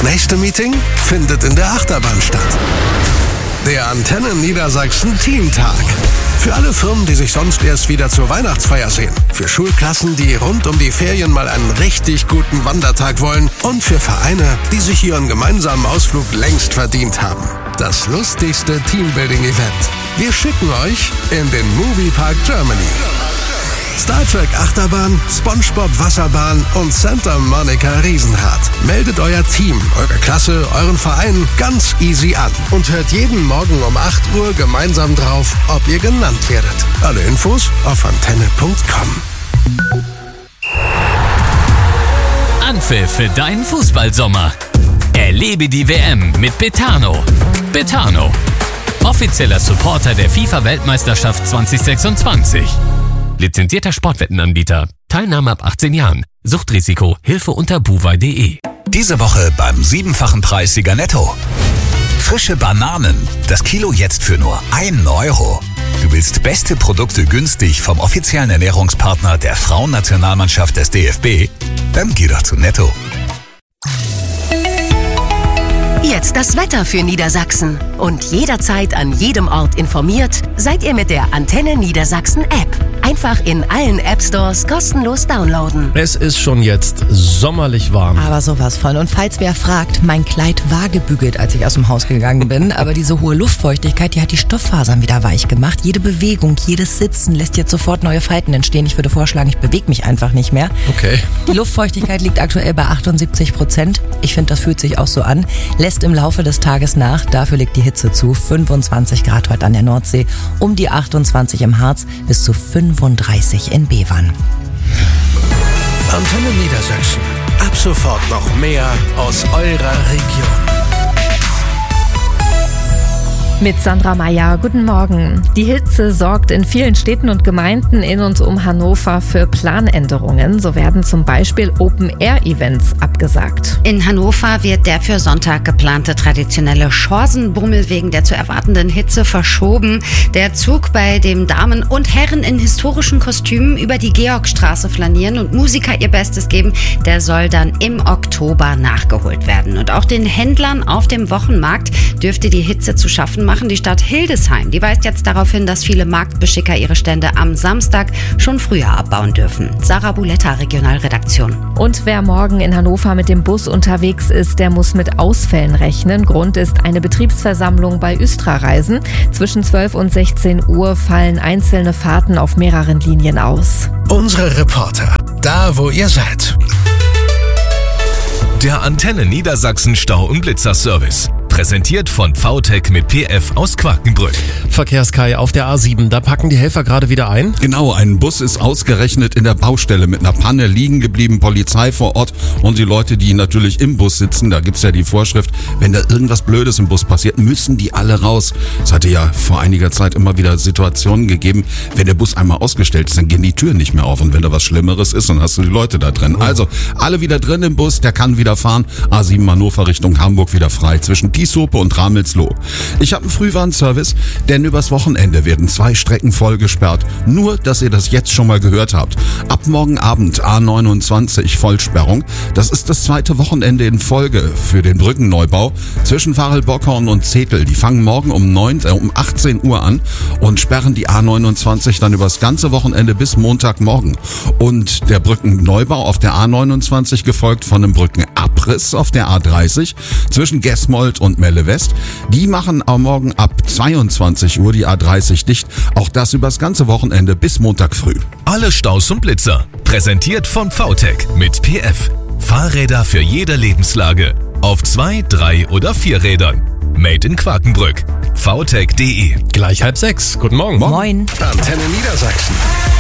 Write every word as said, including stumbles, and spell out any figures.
nächste Meeting findet in der Achterbahn statt. Der Antenne Niedersachsen Teamtag. Für alle Firmen, die sich sonst erst wieder zur Weihnachtsfeier sehen. Für Schulklassen, die rund um die Ferien mal einen richtig guten Wandertag wollen. Und für Vereine, die sich ihren gemeinsamen Ausflug längst verdient haben. Das lustigste Teambuilding-Event. Wir schicken euch in den Moviepark Germany. Star Trek Achterbahn, SpongeBob Wasserbahn und Santa Monica Riesenrad. Meldet euer Team, eure Klasse, euren Verein ganz easy an. Und hört jeden Morgen um acht Uhr gemeinsam drauf, ob ihr genannt werdet. Alle Infos auf antenne punkt com. Anpfiff für deinen Fußballsommer. Erlebe die W M mit Betano. Betano, offizieller Supporter der FIFA-Weltmeisterschaft zwanzig sechsundzwanzig. Lizenzierter Sportwettenanbieter. Teilnahme ab achtzehn Jahren. Suchtrisiko. Hilfe unter buwei punkt de. Diese Woche beim siebenfachen Preissieger Netto. Frische Bananen. Das Kilo jetzt für nur ein Euro. Du willst beste Produkte günstig vom offiziellen Ernährungspartner der Frauennationalmannschaft des D F B? Dann geh doch zu Netto. Jetzt das Wetter für Niedersachsen. Und jederzeit an jedem Ort informiert, seid ihr mit der Antenne Niedersachsen App. Einfach in allen App-Stores kostenlos downloaden. Es ist schon jetzt sommerlich warm. Aber sowas von. Und falls wer fragt, mein Kleid war gebügelt, als ich aus dem Haus gegangen bin. Aber diese hohe Luftfeuchtigkeit, die hat die Stofffasern wieder weich gemacht. Jede Bewegung, jedes Sitzen lässt jetzt sofort neue Falten entstehen. Ich würde vorschlagen, ich bewege mich einfach nicht mehr. Okay. Die Luftfeuchtigkeit liegt aktuell bei achtundsiebzig Prozent. Ich finde, das fühlt sich auch so an. Lässt im Laufe des Tages nach. Dafür liegt die Hitze zu. fünfundzwanzig Grad heute an der Nordsee, um die achtundzwanzig im Harz bis zu fünfunddreißig in Bevern. Antenne Niedersachsen. Ab sofort noch mehr aus eurer Region. Mit Sandra Meyer, guten Morgen. Die Hitze sorgt in vielen Städten und Gemeinden in und um Hannover für Planänderungen. So werden zum Beispiel Open-Air-Events abgesagt. In Hannover wird der für Sonntag geplante traditionelle Schorsenbummel wegen der zu erwartenden Hitze verschoben. Der Zug, bei dem Damen und Herren in historischen Kostümen über die Georgstraße flanieren und Musiker ihr Bestes geben, der soll dann im Oktober nachgeholt werden. Und auch den Händlern auf dem Wochenmarkt dürfte die Hitze zu schaffen machen. Die Stadt Hildesheim, die weist jetzt darauf hin, dass viele Marktbeschicker ihre Stände am Samstag schon früher abbauen dürfen. Sarah Buletta, Regionalredaktion. Und wer morgen in Hannover mit dem Bus unterwegs ist, der muss mit Ausfällen rechnen. Grund ist eine Betriebsversammlung bei Östra-Reisen. Zwischen zwölf und sechzehn Uhr fallen einzelne Fahrten auf mehreren Linien aus. Unsere Reporter, da wo ihr seid. Der Antenne Niedersachsen Stau- und Blitzerservice. Präsentiert von V T E C mit P F aus Quakenbrück. Verkehrskai auf der A sieben, da packen die Helfer gerade wieder ein. Genau, ein Bus ist ausgerechnet in der Baustelle mit einer Panne liegen geblieben, Polizei vor Ort und die Leute, die natürlich im Bus sitzen, da gibt's ja die Vorschrift, wenn da irgendwas Blödes im Bus passiert, müssen die alle raus. Es hatte ja vor einiger Zeit immer wieder Situationen gegeben, wenn der Bus einmal ausgestellt ist, dann gehen die Türen nicht mehr auf und wenn da was Schlimmeres ist, dann hast du die Leute da drin. Also, alle wieder drin im Bus, der kann wieder fahren. A sieben Hannover Richtung Hamburg wieder frei zwischen Kiesope und Ramelsloh. Ich habe einen Frühwarnservice, denn übers Wochenende werden zwei Strecken voll gesperrt. Nur, dass ihr das jetzt schon mal gehört habt. Ab morgen Abend A neunundzwanzig Vollsperrung. Das ist das zweite Wochenende in Folge für den Brückenneubau zwischen Varel-Bockhorn und Zetel. Die fangen morgen um neun, äh, um achtzehn Uhr an und sperren die A neunundzwanzig dann übers ganze Wochenende bis Montagmorgen. Und der Brückenneubau auf der A neunundzwanzig gefolgt von einem Brückenabriss auf der A dreißig zwischen Gesmold und Melle West. Die machen am Morgen ab zweiundzwanzig Uhr die A dreißig dicht. Auch das übers ganze Wochenende bis Montag früh. Alle Staus und Blitzer. Präsentiert von V T E C mit P F. Fahrräder für jede Lebenslage. Auf zwei, drei oder vier Rädern. Made in Quakenbrück. v t e c punkt de. Gleich halb sechs. Guten Morgen. Moin. Antenne Niedersachsen.